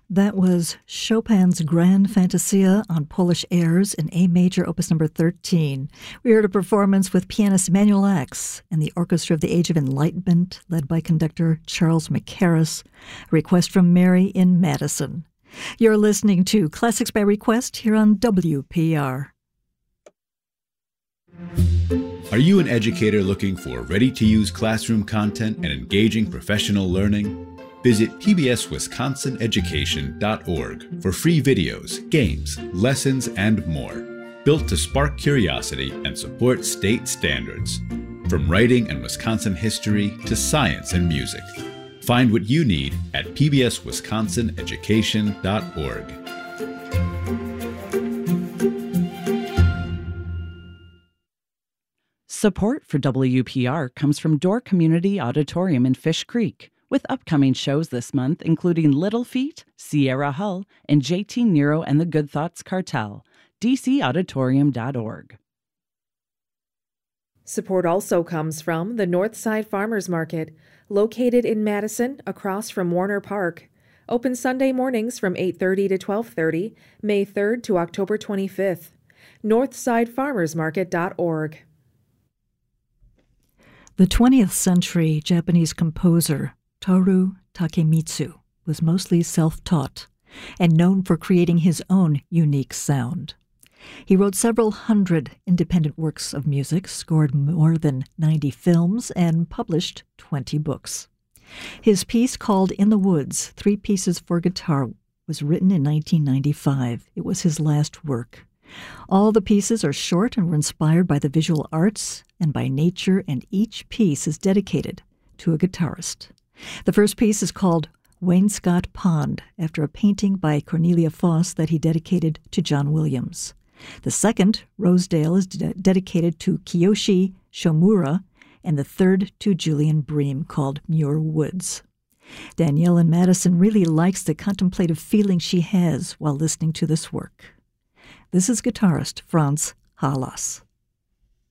That was Chopin's Grand Fantasia on Polish airs in A major, opus number 13. We heard a performance with pianist Emanuel Ax and the Orchestra of the Age of Enlightenment, led by conductor Charles Mackerras. A request from Mary in Madison. You're listening to Classics by Request here on WPR. Are you an educator looking for ready-to-use classroom content and engaging professional learning? Visit pbswisconsineducation.org for free videos, games, lessons, and more, built to spark curiosity and support state standards. From writing and Wisconsin history to science and music. Find what you need at pbswisconsineducation.org. Support for WPR comes from Door Community Auditorium in Fish Creek, with upcoming shows this month including Little Feat, Sierra Hull, and JT Nero and the Good Thoughts Cartel. dcauditorium.org. Support also comes from the Northside Farmers Market, located in Madison across from Warner Park. Open Sunday mornings from 8:30 to 12:30, May 3rd to October 25th. Northsidefarmersmarket.org. The 20th century Japanese composer Toru Takemitsu was mostly self-taught and known for creating his own unique sound. He wrote several hundred independent works of music, scored more than 90 films, and published 20 books. His piece called In the Woods, 3 Pieces for Guitar, was written in 1995. It was his last work. All the pieces are short and were inspired by the visual arts and by nature, and each piece is dedicated to a guitarist. The first piece is called Wainscot Pond, after a painting by Cornelia Foss that he dedicated to John Williams. The second, Rosedale, is dedicated to Kiyoshi Shomura, and the third to Julian Bream, called Muir Woods. Danielle in Madison really likes the contemplative feeling she has while listening to this work. This is guitarist Franz Halas.